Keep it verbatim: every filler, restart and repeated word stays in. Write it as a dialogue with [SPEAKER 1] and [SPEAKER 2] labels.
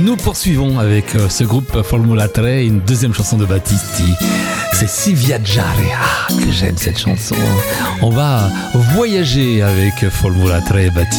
[SPEAKER 1] nous poursuivons avec euh, ce groupe Formula tre, une deuxième chanson de Battisti. C'est Si Viaggiare. Ah, que j'aime cette chanson. On va voyager avec Formula tre et Battisti.